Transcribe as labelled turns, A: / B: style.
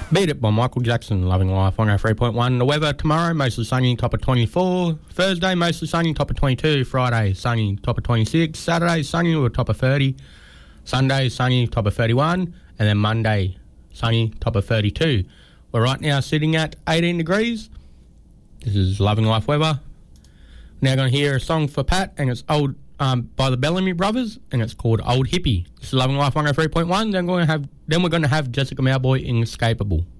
A: Beat It by Michael Jackson, Loving Life, 103.1. The weather tomorrow, mostly sunny, top of 24. Thursday, mostly sunny, top of 22. Friday, sunny, top of 26. Saturday, sunny, with a top of 30. Sunday, sunny, top of 31. And then Monday, sunny, top of 32. We're right now sitting at 18 degrees. This is Loving Life weather. Now going to hear a song for Pat, and it's old by the Bellamy Brothers, and it's called Old Hippie. This is Loving Life 103.1. Then we're going to have Jessica Mauboy, Inescapable.